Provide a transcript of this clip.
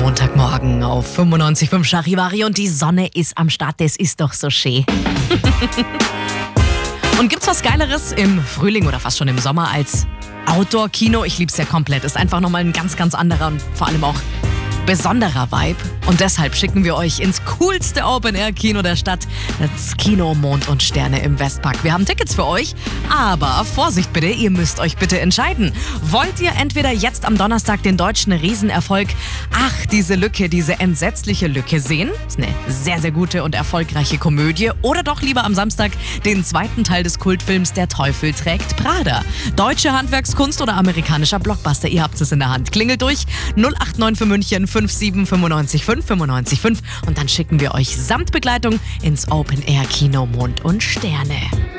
Montagmorgen auf 95.5 Charivari und die Sonne ist am Start, das ist doch so schön. Und gibt's was Geileres im Frühling oder fast schon im Sommer als Outdoor-Kino? Ich lieb's ja komplett. Ist einfach nochmal ein ganz, ganz anderer und vor allem auch besonderer Vibe. Und deshalb schicken wir euch ins coolste Open-Air-Kino der Stadt, das Kino Mond und Sterne im Westpark. Wir haben Tickets für euch, aber Vorsicht bitte, ihr müsst euch bitte entscheiden. Wollt ihr entweder jetzt am Donnerstag den deutschen Riesenerfolg Ach, diese Lücke, diese entsetzliche Lücke sehen? Das ist eine sehr, sehr gute und erfolgreiche Komödie. Oder doch lieber am Samstag den zweiten Teil des Kultfilms Der Teufel trägt Prada. Deutsche Handwerkskunst oder amerikanischer Blockbuster? Ihr habt es in der Hand. Klingelt durch 089 für München 57 95 5 95 5 und dann schicken wir euch samt Begleitung ins Open Air Kino Mond und Sterne.